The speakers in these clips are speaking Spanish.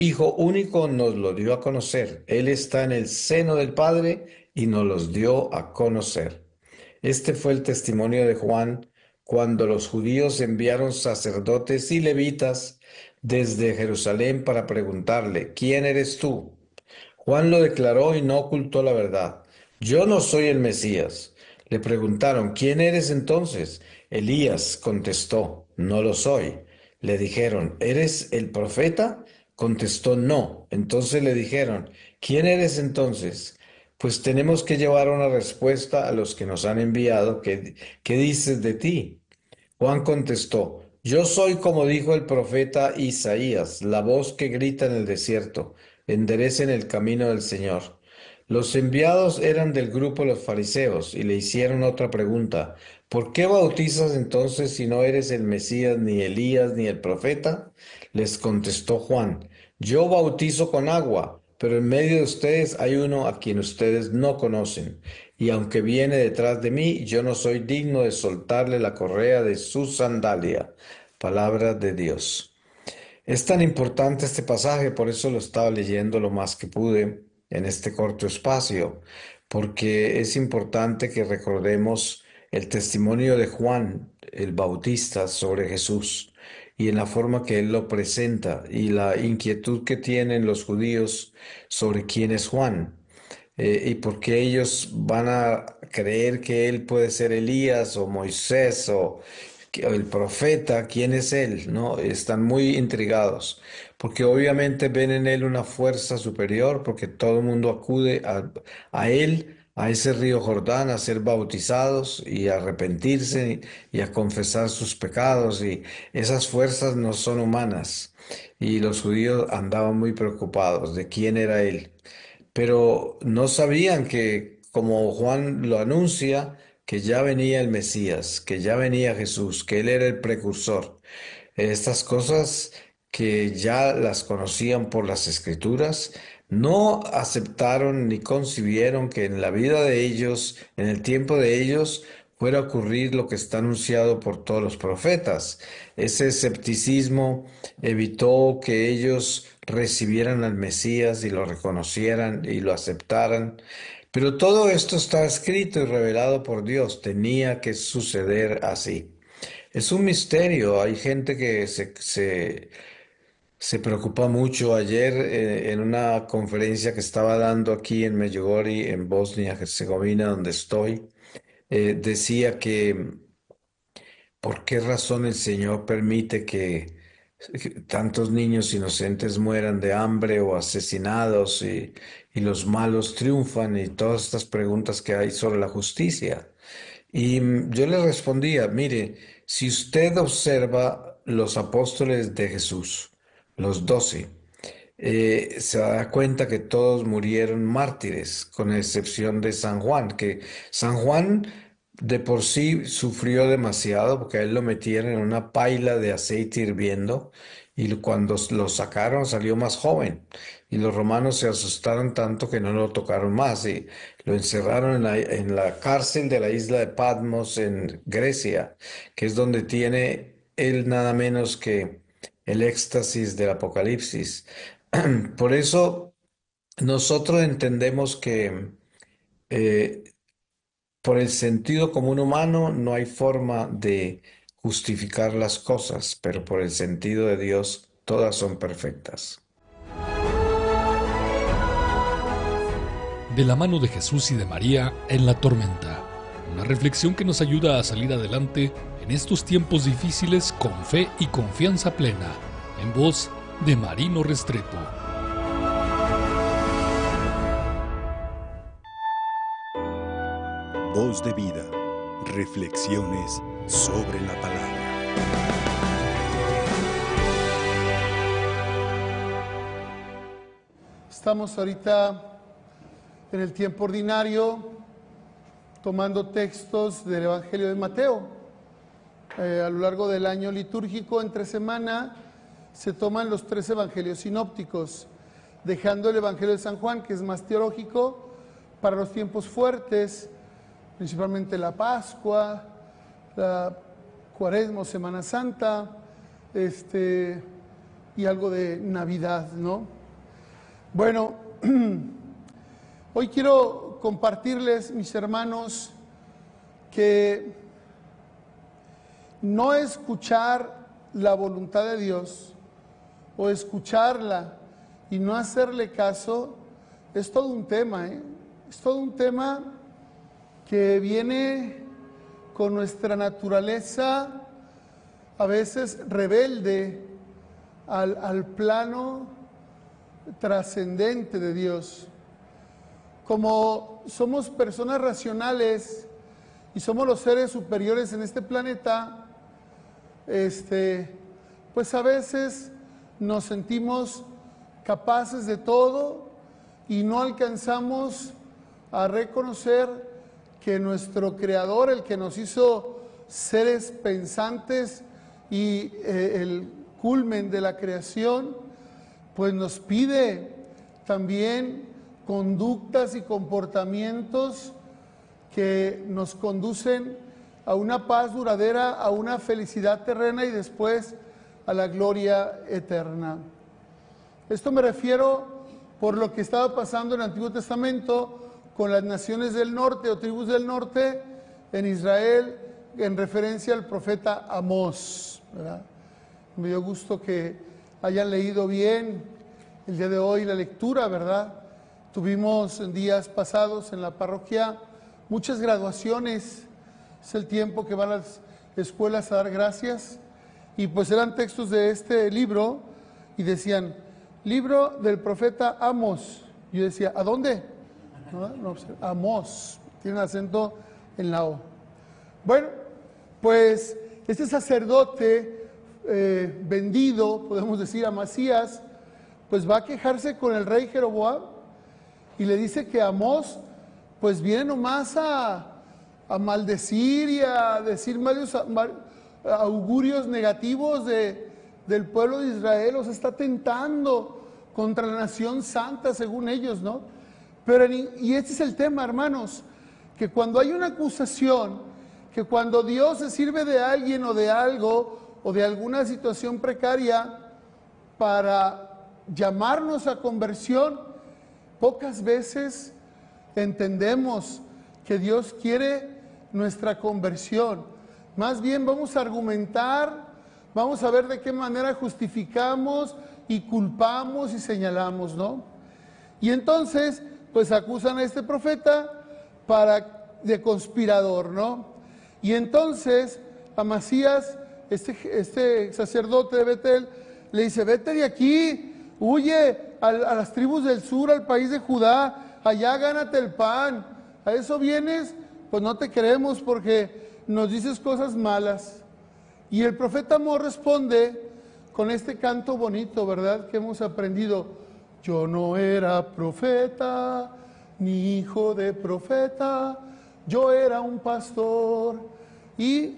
Hijo único nos lo dio a conocer. Él está en el seno del Padre y nos los dio a conocer. Este fue el testimonio de Juan cuando los judíos enviaron sacerdotes y levitas desde Jerusalén para preguntarle, ¿quién eres tú? Juan lo declaró y no ocultó la verdad. Yo no soy el Mesías. Le preguntaron, ¿quién eres entonces? Elías contestó, no lo soy. Le dijeron, ¿eres el profeta? Contestó, no. Entonces le dijeron, ¿quién eres entonces? Pues tenemos que llevar una respuesta a los que nos han enviado. ¿Qué dices de ti? Juan contestó, yo soy como dijo el profeta Isaías, la voz que grita en el desierto, enderecen el camino del Señor. Los enviados eran del grupo de los fariseos y le hicieron otra pregunta, ¿por qué bautizas entonces si no eres el Mesías, ni Elías, ni el profeta? Les contestó Juan, yo bautizo con agua, pero en medio de ustedes hay uno a quien ustedes no conocen y aunque viene detrás de mí, yo no soy digno de soltarle la correa de su sandalia. Palabra de Dios. Es tan importante este pasaje, por eso lo estaba leyendo lo más que pude en este corto espacio, porque es importante que recordemos el testimonio de Juan el Bautista sobre Jesús y en la forma que él lo presenta y la inquietud que tienen los judíos sobre quién es Juan y por qué ellos van a creer que él puede ser Elías o Moisés o el profeta, quién es él, ¿no? Están muy intrigados, porque obviamente ven en él una fuerza superior, porque todo el mundo acude a él, a ese río Jordán, a ser bautizados y a arrepentirse y a confesar sus pecados, y esas fuerzas no son humanas. Y los judíos andaban muy preocupados de quién era él, pero no sabían que, como Juan lo anuncia, que ya venía el Mesías, que ya venía Jesús, que Él era el precursor. Estas cosas que ya las conocían por las Escrituras, no aceptaron ni concibieron que en la vida de ellos, en el tiempo de ellos, fuera a ocurrir lo que está anunciado por todos los profetas. Ese escepticismo evitó que ellos recibieran al Mesías y lo reconocieran y lo aceptaran. Pero todo esto está escrito y revelado por Dios. Tenía que suceder así. Es un misterio. Hay gente que se preocupa mucho. Ayer, en una conferencia que estaba dando aquí en Medjugorje, en Bosnia-Herzegovina, donde estoy, decía que ¿por qué razón el Señor permite que tantos niños inocentes mueran de hambre o asesinados y los malos triunfan y todas estas preguntas que hay sobre la justicia? Y yo le respondía, mire, si usted observa los apóstoles de Jesús, los 12, se da cuenta que todos murieron mártires, con excepción de San Juan, que San Juan de por sí sufrió demasiado porque a él lo metieron en una paila de aceite hirviendo y cuando lo sacaron salió más joven y los romanos se asustaron tanto que no lo tocaron más y lo encerraron en la cárcel de la isla de Patmos en Grecia, que es donde tiene él nada menos que el éxtasis del Apocalipsis. Por eso nosotros entendemos que eh, por el sentido común humano no hay forma de justificar las cosas, pero por el sentido de Dios todas son perfectas. De la mano de Jesús y de María en la tormenta. Una reflexión que nos ayuda a salir adelante en estos tiempos difíciles con fe y confianza plena. En voz de Marino Restrepo. Voz de vida. Reflexiones sobre la palabra. Estamos ahorita en el tiempo ordinario tomando textos del Evangelio de Mateo. A lo largo del año litúrgico, entre semana, se toman los 3 evangelios sinópticos, dejando el Evangelio de San Juan, que es más teológico, para los tiempos fuertes, principalmente la Pascua, la Cuaresma o Semana Santa, y algo de Navidad, ¿no? Bueno, hoy quiero compartirles, mis hermanos, que no escuchar la voluntad de Dios o escucharla y no hacerle caso es todo un tema, ¿eh? Es todo un tema que viene con nuestra naturaleza a veces rebelde al plano trascendente de Dios. Como somos personas racionales y somos los seres superiores en este planeta, pues a veces nos sentimos capaces de todo y no alcanzamos a reconocer que nuestro Creador, el que nos hizo seres pensantes y el culmen de la creación, pues nos pide también conductas y comportamientos que nos conducen a una paz duradera, a una felicidad terrena y después a la gloria eterna. Esto me refiero por lo que estaba pasando en el Antiguo Testamento con las naciones del norte o tribus del norte en Israel, en referencia al profeta Amós, ¿verdad? Me dio gusto que hayan leído bien el día de hoy la lectura, ¿verdad? Tuvimos en días pasados en la parroquia muchas graduaciones. Es el tiempo que van a las escuelas a dar gracias. Y pues eran textos de este libro y decían, libro del profeta Amós. Yo decía, ¿a dónde? No, Amós. Tiene acento en la O. Bueno, pues este sacerdote vendido, podemos decir, Amasías, pues va a quejarse con el rey Jeroboam y le dice que Amós pues viene nomás a maldecir y a decir varios augurios negativos del pueblo de Israel, o sea, está tentando contra la nación santa según ellos, ¿no? Pero y este es el tema, hermanos, que cuando hay una acusación, que cuando Dios se sirve de alguien o de algo o de alguna situación precaria para llamarnos a conversión, pocas veces entendemos que Dios quiere nuestra conversión. Más bien vamos a argumentar, vamos a ver de qué manera justificamos y culpamos y señalamos, ¿no? Y entonces, pues acusan a este profeta de conspirador, ¿no? Y entonces Amasías, este sacerdote de Betel, le dice, vete de aquí, huye a las tribus del sur, al país de Judá, allá gánate el pan. ¿A eso vienes? Pues no te queremos porque nos dices cosas malas. Y el profeta Amós responde con este canto bonito, ¿verdad? Que hemos aprendido. Yo no era profeta, ni hijo de profeta, yo era un pastor y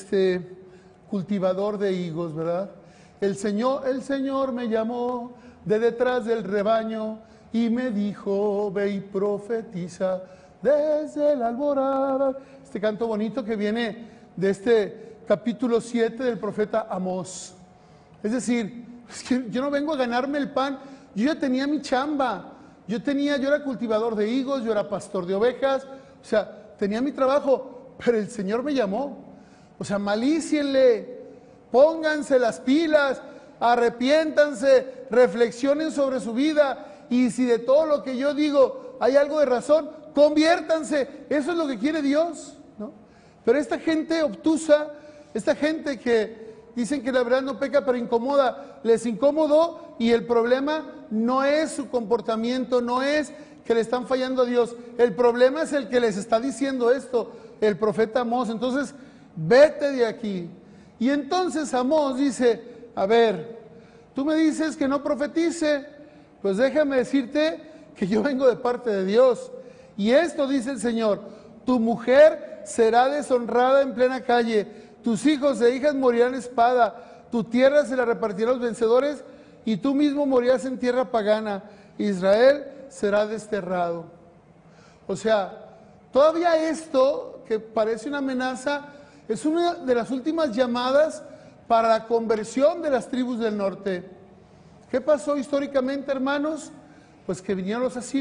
cultivador de higos, ¿verdad? El Señor me llamó de detrás del rebaño y me dijo, ve y profetiza desde la alborada. Este canto bonito que viene de este capítulo 7 del profeta Amós. Es decir, es que yo no vengo a ganarme el pan, yo ya tenía mi chamba, yo era cultivador de higos, yo era pastor de ovejas, o sea, tenía mi trabajo, pero el Señor me llamó. O sea, malícienle, pónganse las pilas, arrepiéntanse, reflexionen sobre su vida y si de todo lo que yo digo hay algo de razón, conviértanse. Eso es lo que quiere Dios, ¿no? Pero esta gente obtusa, esta gente que dicen que la verdad no peca pero incomoda, les incomodó y el problema no es su comportamiento, no es que le están fallando a Dios, el problema es el que les está diciendo esto, el profeta Amós. Entonces, vete de aquí. Y entonces Amós dice, a ver, tú me dices que no profetice, pues déjame decirte que yo vengo de parte de Dios. Y esto dice el Señor, tu mujer será deshonrada en plena calle, tus hijos e hijas morirán a espada, tu tierra se la repartirán los vencedores y tú mismo morirás en tierra pagana. Israel será desterrado. O sea, todavía esto, que parece una amenaza, es una de las últimas llamadas para la conversión de las tribus del norte. ¿Qué pasó históricamente, hermanos? Pues que vinieron los asirios.